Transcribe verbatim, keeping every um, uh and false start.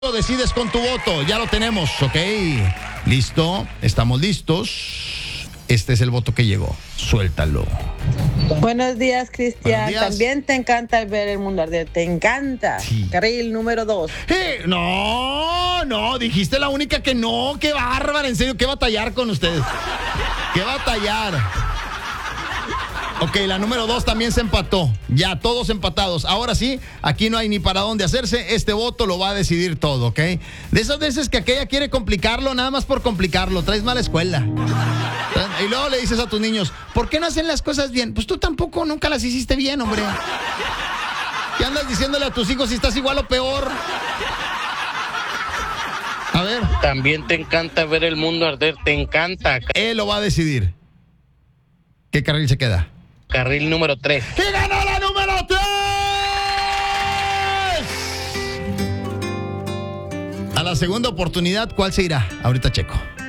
Lo decides con tu voto, ya lo tenemos, ¿ok? Listo, estamos listos. Este es el voto que llegó, suéltalo. Buenos días, Cristian. Buenos días. También te encanta ver el mundo arder, te encanta. Sí. Carril número dos. Eh, no, no, dijiste la única que no, qué bárbara, en serio, qué batallar con ustedes. Qué batallar. Ok, la número dos también se empató. Ya, todos empatados. Ahora sí, aquí no hay ni para dónde hacerse. Este voto lo va a decidir todo, ¿ok? De esas veces que aquella quiere complicarlo, nada más por complicarlo. Traes mala escuela. Y luego le dices a tus niños, ¿por qué no hacen las cosas bien? Pues tú tampoco nunca las hiciste bien, hombre. ¿Qué andas diciéndole a tus hijos si estás igual o peor? A ver. También te encanta ver el mundo arder, te encanta. Él lo va a decidir. ¿Qué carril se queda? Carril número tres. ¡Y ganó la número tres! A la segunda oportunidad, ¿cuál se irá? Ahorita checo.